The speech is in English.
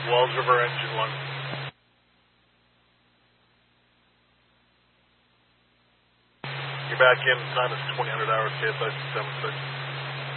Wells River Engine 1. You're back in, time is 2000 hours, KSI 76.